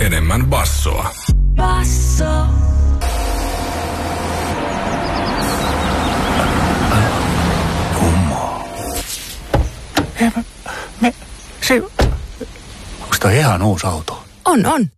enemmän bassoa. Basso. Kummaa. Onko toi ihan uusi auto? On.